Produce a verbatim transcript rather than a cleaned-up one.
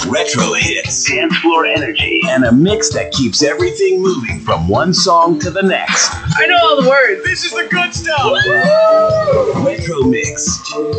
retro hits, dance floor energy, and a mix that keeps everything moving from one song to the next. I know all the words. This is the good stuff. Woo! Retro Mix.